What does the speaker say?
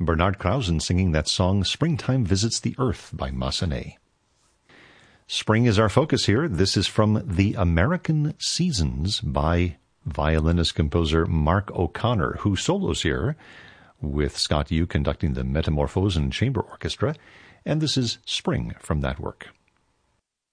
Bernard Krausen singing that song Springtime Visits the Earth by Massenet. Spring is our focus here. This is from The American Seasons by violinist-composer Mark O'Connor, who solos here with Scott Yu conducting the Metamorphosen Chamber Orchestra, and this is Spring from that work.